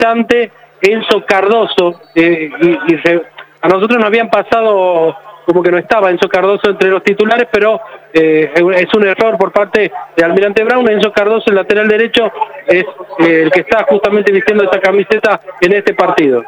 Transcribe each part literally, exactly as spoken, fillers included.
instante Enzo Cardoso, eh, y, y se, a nosotros nos habían pasado como que no estaba Enzo Cardoso entre los titulares, pero eh, es un error por parte de Almirante Brown. Enzo Cardoso, el lateral derecho, es eh, el que está justamente vistiendo esa camiseta en este partido.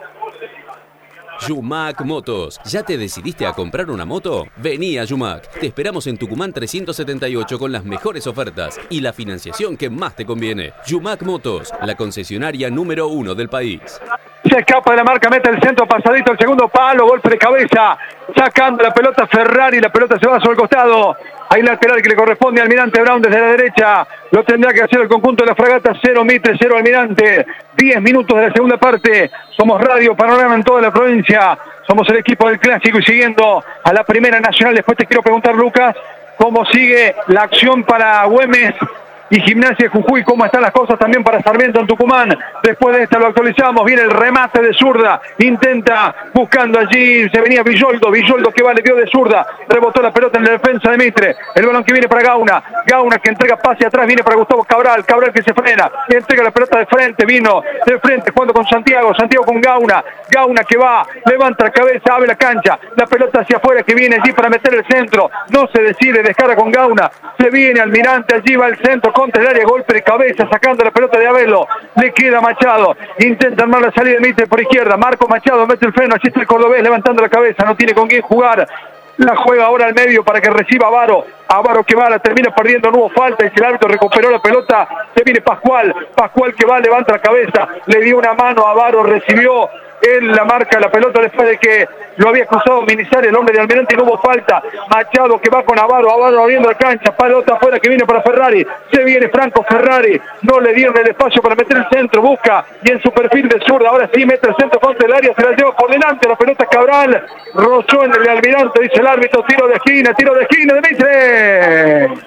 Yumac Motos. ¿Ya te decidiste a comprar una moto? Vení a Yumac. Te esperamos en Tucumán trescientos setenta y ocho con las mejores ofertas y la financiación que más te conviene. Yumac Motos, la concesionaria número uno del país. Se escapa de la marca, mete el centro pasadito, el segundo palo, golpe de cabeza, sacando la pelota Ferrari, la pelota se va sobre el costado. Hay lateral que le corresponde a Almirante Brown desde la derecha. Lo tendrá que hacer el conjunto de la Fragata. Cero Mitre, cero Almirante. Diez minutos de la segunda parte. Somos Radio Panorama en toda la provincia. Somos el equipo del Clásico y siguiendo a la Primera Nacional. Después te quiero preguntar, Lucas, cómo sigue la acción para Güemes y Gimnasia de Jujuy, cómo están las cosas también para Sarmiento en Tucumán. Después de esta lo actualizamos, viene el remate de zurda, intenta, buscando allí, se venía Villoldo, Villoldo que va, le dio de zurda, rebotó la pelota en la defensa de Mitre, el balón que viene para Gauna, Gauna que entrega pase atrás, viene para Gustavo Cabral, Cabral que se frena, y entrega la pelota de frente, vino de frente, jugando con Santiago, Santiago con Gauna, Gauna que va, levanta la cabeza, abre la cancha, la pelota hacia afuera que viene allí para meter el centro, no se decide, descarga con Gauna, se viene Almirante, allí va el centro, contra el área, golpe de cabeza, sacando la pelota de Abelo, le queda Machado, intenta armar la salida de Mitre por izquierda, Marco Machado mete el freno, allí está el cordobés levantando la cabeza, no tiene con quién jugar, la juega ahora al medio para que reciba Avaro, Avaro que va, la termina perdiendo, no hubo falta, y si el árbitro recuperó la pelota, se viene Pascual, Pascual que va, levanta la cabeza, le dio una mano a Avaro, recibió él la marca, la pelota después de que lo había cruzado Minizar, el hombre de Almirante, y no hubo falta. Machado que va con Avaro, Avaro abriendo la cancha, pelota afuera que viene para Ferrari, se viene Franco Ferrari, no le dieron el espacio para meter el centro, busca, y en su perfil de zurda, ahora sí mete el centro contra el área, se la lleva por delante, la pelota Cabral, rozó en el de Almirante, dice el árbitro, tiro de esquina, tiro de esquina de Mitre.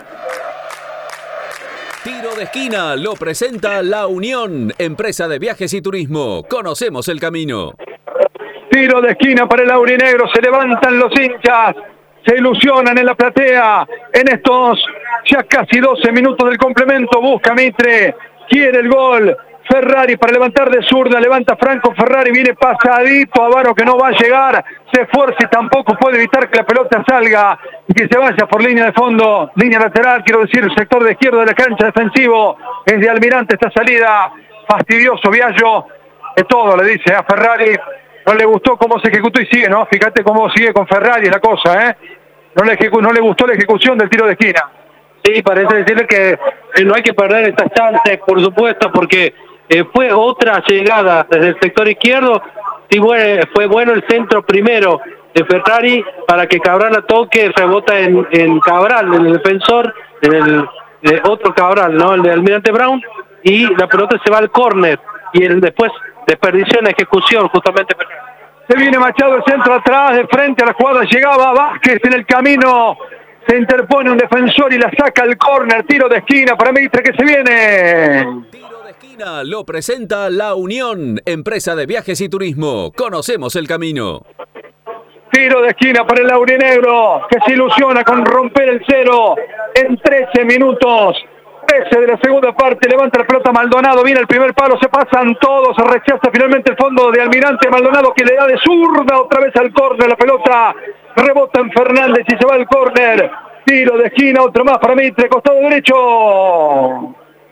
Tiro de esquina lo presenta La Unión, empresa de viajes y turismo. Conocemos el camino. Tiro de esquina para el aurinegro, se levantan los hinchas, se ilusionan en la platea, en estos ya casi doce minutos del complemento, busca Mitre, quiere el gol, Ferrari para levantar de zurda, levanta Franco Ferrari, viene pasadito, Avaro que no va a llegar, se esfuerza y tampoco puede evitar que la pelota salga y que se vaya por línea de fondo, línea lateral, quiero decir, el sector de izquierda de la cancha defensivo, es de Almirante esta salida, fastidioso Viallo, de todo le dice a Ferrari, no le gustó cómo se ejecutó y sigue, ¿no? Fíjate cómo sigue con Ferrari la cosa, ¿eh? No le, ejecu- no le gustó la ejecución del tiro de esquina. Sí, parece decirle que eh, no hay que perder estas chances, por supuesto, porque eh, fue otra llegada desde el sector izquierdo. Sí, bueno, fue bueno el centro primero de Ferrari para que Cabral la toque, rebota en, en Cabral, en el defensor, en el eh, otro Cabral, ¿no? El de Almirante Brown, y la pelota se va al córner, y el después desperdició en la ejecución, justamente. Se viene Machado, el centro atrás, de frente a la jugada, llegaba Vázquez en el camino, se interpone un defensor y la saca al córner, tiro de esquina para Mitre que se viene. Tiro de esquina lo presenta La Unión, empresa de viajes y turismo. Conocemos el camino. Tiro de esquina para el aurinegro, que se ilusiona con romper el cero en trece minutos. trece de la segunda parte, levanta la pelota Maldonado, viene el primer palo, se pasan todos, se rechaza finalmente el fondo de Almirante, Maldonado que le da de zurda otra vez al córner, la pelota rebota en Fernández y se va al córner, tiro de esquina, otro más para Mitre, costado derecho.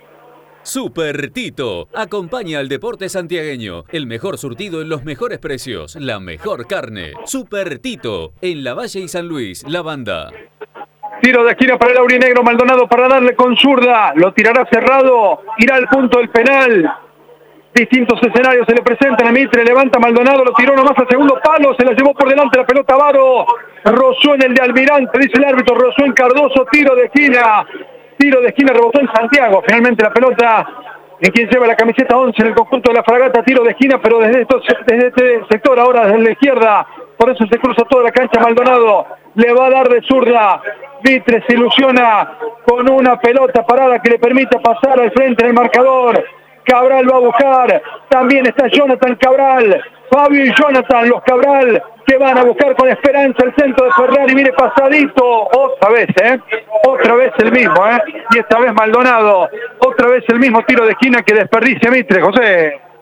Super Tito, acompaña al deporte santiagueño, el mejor surtido en los mejores precios, la mejor carne. Super Tito, en La Valle y San Luis, La Banda. Tiro de esquina para el aurinegro, Maldonado para darle con zurda, lo tirará cerrado, irá al punto del penal. Distintos escenarios se le presentan a Mitre, levanta Maldonado, lo tiró nomás al segundo palo, se la llevó por delante la pelota Avaro, rozó en el de Almirante, dice el árbitro, rozó en Cardoso, tiro de esquina, tiro de esquina, rebotó en Santiago, finalmente la pelota en quien lleva la camiseta once en el conjunto de la Fragata, tiro de esquina, pero desde, estos, desde este sector ahora, desde la izquierda, por eso se cruza toda la cancha Maldonado, le va a dar de zurda, Mitre se ilusiona con una pelota parada que le permite pasar al frente del marcador, Cabral va a buscar, también está Jonathan Cabral, Fabio y Jonathan, los Cabral, que van a buscar con esperanza el centro de Ferrari, viene pasadito, otra vez, ¿eh? Otra vez el mismo, ¿eh? Y esta vez Maldonado, otra vez el mismo tiro de esquina que desperdicia Mitre, José.